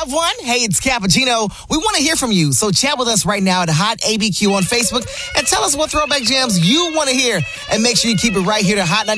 loved one? Hey, it's Cappuccino. We want to hear from you, so chat with us right now at Hot ABQ on Facebook and tell us what throwback jams you want to hear. And make sure you keep it right here to Hot 90.